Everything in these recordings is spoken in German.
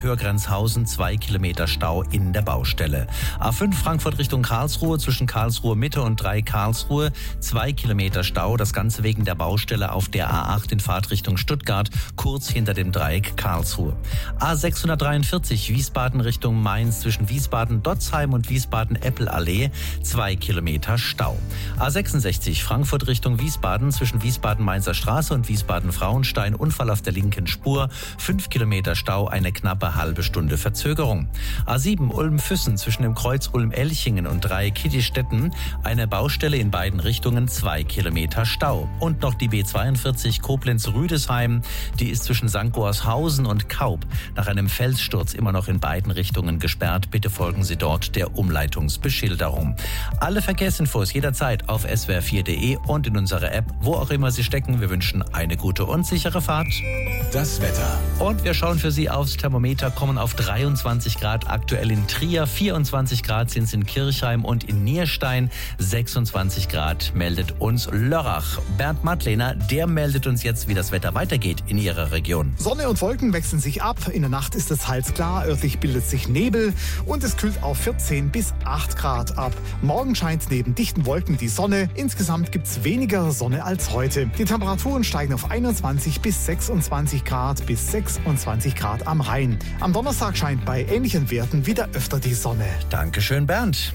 Pörgrenzhausen 2 Kilometer Stau in der Baustelle. A5 Frankfurt Richtung Karlsruhe zwischen Karlsruhe Mitte und 3 Karlsruhe 2 Kilometer Stau. Das Ganze wegen der Baustelle auf der A8 in Fahrtrichtung Stuttgart, kurz hinter dem Dreieck Karlsruhe. A643 Wiesbaden Richtung Mainz zwischen Wiesbaden-Dotzheim und Wiesbaden-Eppelallee 2 Kilometer Stau. A66 Frankfurt Richtung Wiesbaden zwischen Wiesbaden-Mainzer Straße und Wiesbaden-Frauenstein Unfall auf der linken Spur, 5 Kilometer Stau, eine knappe halbe Stunde Verzögerung. A7 Ulm-Füssen zwischen dem Kreuz Ulm-Elchingen und 3 Kittistetten, eine Baustelle in beiden Richtungen, 2 Kilometer Stau. Und noch die B42 Koblenz-Rüdesheim, die ist zwischen St. Gorshausen und Kaub nach einem Felssturz immer noch in beiden Richtungen gesperrt. Bitte folgen Sie dort der Umleitungsbeschilderung. Alle Verkehrsinfos jederzeit auf swr4.de und in unserer App, wo auch immer Sie stecken. Wir wünschen eine gute und sichere Fahrt. Das Wetter. Und wir schauen für Sie aufs Thermometer, kommen auf 23 Grad aktuell in Trier, 24 Grad sind es in Kirchheim und in Nierstein, 26 Grad meldet uns Lörrach. Bernd Madlener, der meldet uns jetzt, wie das Wetter weitergeht in Ihrer Region. Sonne und Wolken wechseln sich ab. In der Nacht ist es teils klar, örtlich bildet sich Nebel und es kühlt auf 14 bis 8 Grad ab. Morgen scheint neben dichten Wolken die Sonne. Insgesamt gibt es weniger Sonne als heute. Die Temperaturen steigen auf 21 bis 26 Grad bis 26 Grad am Rhein. Am Donnerstag scheint bei ähnlichen Werten wieder öfter die Sonne. Dankeschön, Bernd.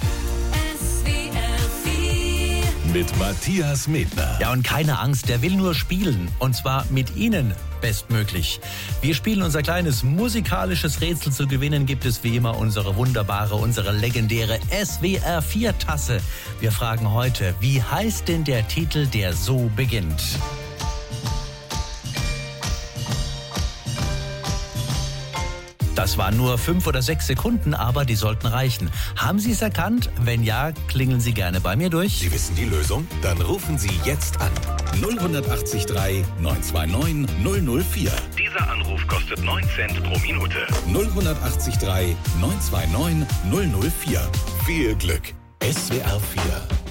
Mit Matthias Medner. Ja, und keine Angst, der will nur spielen. Und zwar mit Ihnen bestmöglich. Wir spielen unser kleines musikalisches Rätsel. Zu gewinnen gibt es wie immer unsere wunderbare, unsere legendäre SWR4-Tasse. Wir fragen heute, wie heißt denn der Titel, der so beginnt? Das waren nur 5 oder 6 Sekunden, aber die sollten reichen. Haben Sie es erkannt? Wenn ja, klingeln Sie gerne bei mir durch. Sie wissen die Lösung? Dann rufen Sie jetzt an. 0183 929 004. Dieser Anruf kostet 9 Cent pro Minute. 0183 929 004. Viel Glück. SWR4